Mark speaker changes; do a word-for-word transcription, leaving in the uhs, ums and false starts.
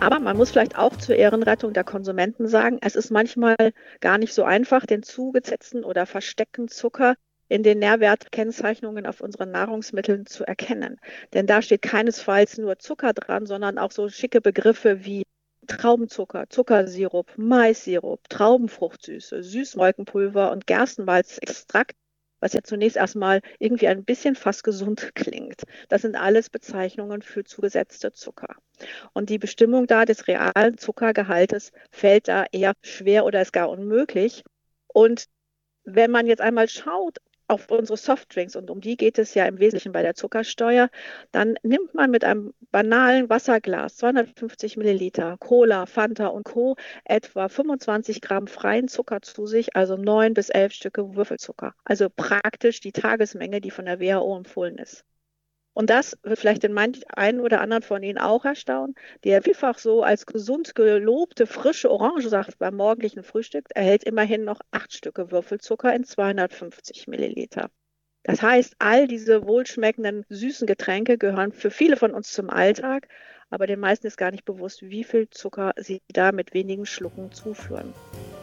Speaker 1: Aber man muss vielleicht auch zur Ehrenrettung der Konsumenten sagen, es ist manchmal gar nicht so einfach, den zugesetzten oder versteckten Zucker in den Nährwertkennzeichnungen auf unseren Nahrungsmitteln zu erkennen. Denn da steht keinesfalls nur Zucker dran, sondern auch so schicke Begriffe wie Traubenzucker, Zuckersirup, Maissirup, Traubenfruchtsüße, Süßmolkenpulver und Gerstenmalzextrakt, was ja zunächst erstmal irgendwie ein bisschen fast gesund klingt. Das sind alles Bezeichnungen für zugesetzte Zucker. Und die Bestimmung da des realen Zuckergehaltes fällt da eher schwer oder ist gar unmöglich. Und wenn man jetzt einmal schaut auf unsere Softdrinks, und um die geht es ja im Wesentlichen bei der Zuckersteuer, dann nimmt man mit einem banalen Wasserglas, zweihundertfünfzig Milliliter, Cola, Fanta und Co. etwa fünfundzwanzig Gramm freien Zucker zu sich, also neun bis elf Stücke Würfelzucker. Also praktisch die Tagesmenge, die von der W H O empfohlen ist. Und das wird vielleicht den einen oder anderen von Ihnen auch erstaunen, der vielfach so als gesund gelobte frische Orangensaft beim morgendlichen Frühstück erhält immerhin noch acht Stücke Würfelzucker in zweihundertfünfzig Milliliter. Das heißt, all diese wohlschmeckenden, süßen Getränke gehören für viele von uns zum Alltag, aber den meisten ist gar nicht bewusst, wie viel Zucker sie da mit wenigen Schlucken zuführen.